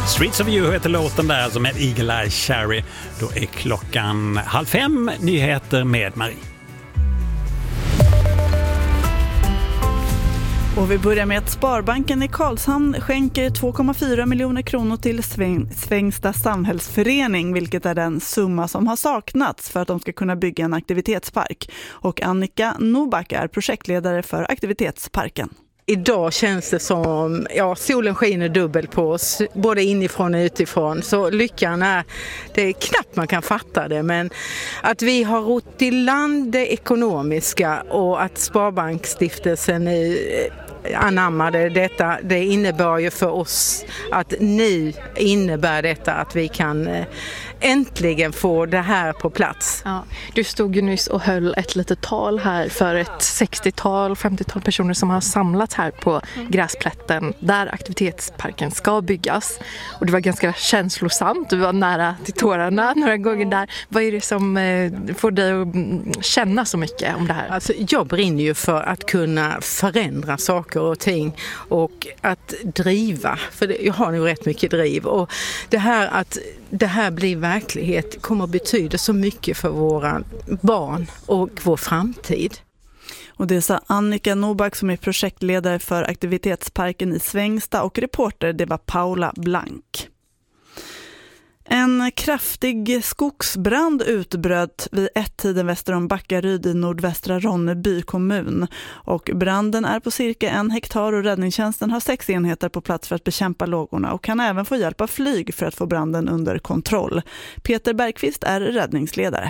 Streets of You heter låten där, som är Eagle Eye Cherry. Då är klockan 4:30, nyheter med Marie. Och vi börjar med att Sparbanken i Karlshamn skänker 2,4 miljoner kronor till Svängsta samhällsförening, vilket är den summa som har saknats för att de ska kunna bygga en aktivitetspark. Och Annika Noback är projektledare för aktivitetsparken. Idag känns det som, solen skiner dubbelt på oss, både inifrån och utifrån. Så lyckan är, det är knappt man kan fatta det, men att vi har rott i land det ekonomiska och att Sparbanksstiftelsen nu anammade detta, det innebär ju för oss att nu innebär detta att vi kan äntligen få det här på plats. Ja, du stod ju nyss och höll ett litet tal här för ett 60-tal, 50-tal personer som har samlats här på gräsplätten där aktivitetsparken ska byggas. Och det var ganska känslosamt, du var nära till tårarna några gånger där. Vad är det som får dig att känna så mycket om det här? Alltså, jag brinner ju för att kunna förändra saker och ting och att driva, för jag har nog rätt mycket driv, och det här att det här blir verklighet kommer att betyda så mycket för våra barn och vår framtid. Och det sa Annika Noback som är projektledare för aktivitetsparken i Svängsta, och reporter det var Paula Blank. En kraftig skogsbrand utbröt vid ett-tiden väster om Backaryd i nordvästra Ronneby kommun. Och branden är på cirka 1 hektar och räddningstjänsten har 6 enheter på plats för att bekämpa lågorna och kan även få hjälp av flyg för att få branden under kontroll. Peter Bergqvist är räddningsledare.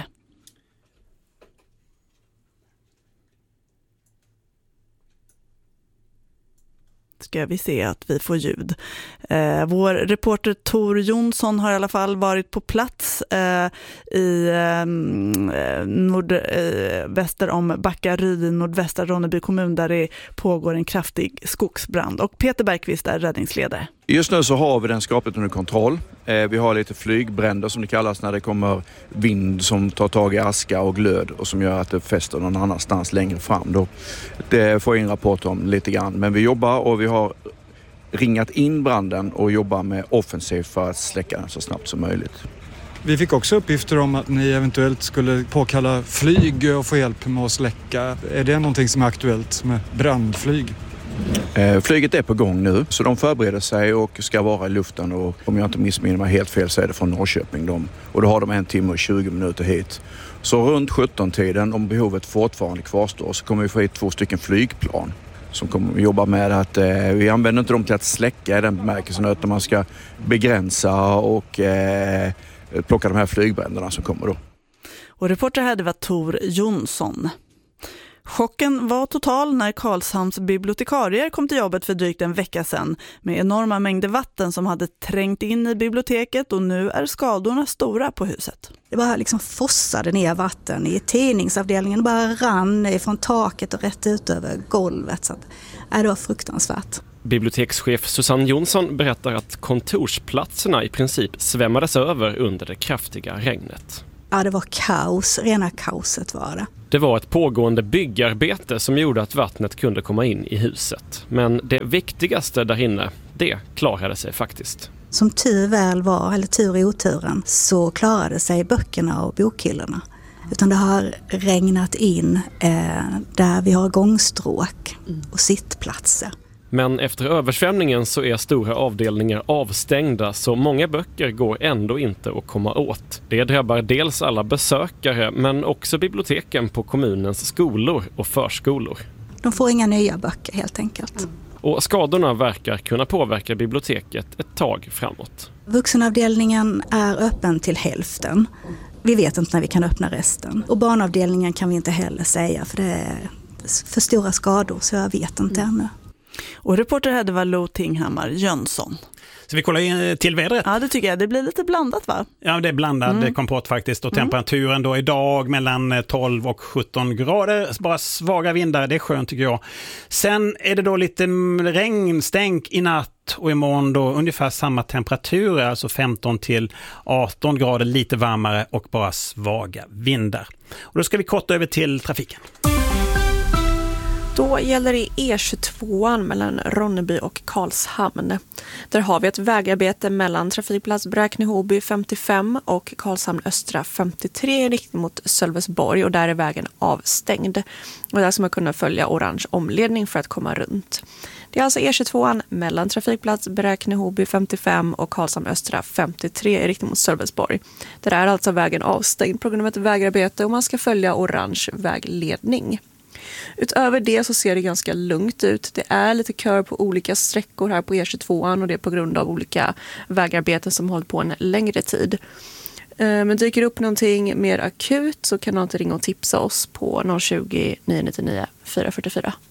Ska vi se att vi får ljud. Vår reporter Tor Jonsson har i alla fall varit på plats i nordväster om Backaryd i nordvästra Ronneby kommun där det pågår en kraftig skogsbrand. Och Peter Bergqvist är räddningsledare. Just nu så har vi den skapligt under kontroll. Vi har lite flygbränder som det kallas när det kommer vind som tar tag i aska och glöd och som gör att det fäster någon annanstans längre fram. Då. Det får jag en rapport om lite grann. Men vi jobbar och vi har ringat in branden och jobbar med offensivt för att släcka den så snabbt som möjligt. Vi fick också uppgifter om att ni eventuellt skulle påkalla flyg och få hjälp med att släcka. Är det någonting som är aktuellt med brandflyg? Flyget är på gång nu, så de förbereder sig och ska vara i luften, och om jag inte missminner mig helt fel så är det från Norrköping och då har de 1 timme och 20 minuter hit. Så runt 17-tiden, om behovet fortfarande kvarstår, så kommer vi få hit 2 stycken flygplan som kommer jobba med att vi använder inte dem till att släcka i den bemärkelsen, utan man ska begränsa och plocka de här flygbränderna som kommer då. Och reporter här, det var Tor Jonsson. Chocken var total när Karlshamns bibliotekarier kom till jobbet för drygt en vecka sedan med enorma mängder vatten som hade trängt in i biblioteket, och nu är skadorna stora på huset. Det bara liksom fossade ner vatten i tidningsavdelningen, bara rann från taket och rätt ut över golvet. Så det var fruktansvärt. Bibliotekschef Susanne Jonsson berättar att kontorsplatserna i princip svämmades över under det kraftiga regnet. Ja, det var kaos. Rena kaoset var det. Det var ett pågående byggarbete som gjorde att vattnet kunde komma in i huset. Men det viktigaste där inne, det klarade sig faktiskt. Som tur väl var, eller tur i oturen, så klarade sig böckerna och bokhyllorna. Utan det har regnat in där vi har gångstråk och sittplatser. Men efter översvämningen så är stora avdelningar avstängda, så många böcker går ändå inte att komma åt. Det drabbar dels alla besökare men också biblioteken på kommunens skolor och förskolor. De får inga nya böcker helt enkelt. Och skadorna verkar kunna påverka biblioteket ett tag framåt. Vuxenavdelningen är öppen till hälften. Vi vet inte när vi kan öppna resten. Och barnavdelningen kan vi inte heller säga, för det är för stora skador, så jag vet inte ännu. Och reporter här, det var Lo Tinghammar Jönsson. Så vi kollar till vädret. Ja, det tycker jag. Det blir lite blandat, va? Ja, det är blandad kompott faktiskt. Och temperaturen då idag mellan 12 och 17 grader. Bara svaga vindar, det är skönt tycker jag. Sen är det då lite regn, stänk i natt. Och imorgon då ungefär samma temperatur, alltså 15 till 18 grader, lite varmare och bara svaga vindar. Och då ska vi korta över till trafiken. Då gäller det E22 mellan Ronneby och Karlshamn. Där har vi ett vägarbete mellan trafikplats Bräkne-Hoby 55 och Karlshamn Östra 53 i riktning mot Sölvesborg, och där är vägen avstängd. Och där ska man kunna följa orange omledning för att komma runt. Det är alltså E22 mellan trafikplats Bräkne-Hoby 55 och Karlshamn Östra 53 i riktning mot Sölvesborg. Där är alltså vägen avstängd på grund av ett vägarbete och man ska följa orange vägledning. Utöver det så ser det ganska lugnt ut. Det är lite kör på olika sträckor här på E22 och det är på grund av olika vägarbeten som hållit på en längre tid. Men dyker upp någonting mer akut så kan man ringa och tipsa oss på 020 999 444.